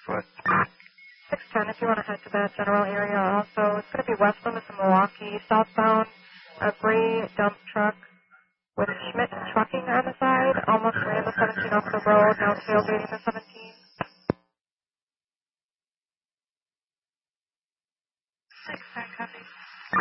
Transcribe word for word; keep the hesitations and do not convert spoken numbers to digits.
foot. six ten if you want to head to that general area also. It's going to be westbound to Milwaukee, southbound, a gray dump truck with Schmidt Trucking on the side. Almost ran the seventeen off the road, now tailgating the seventeen. six ten, copy.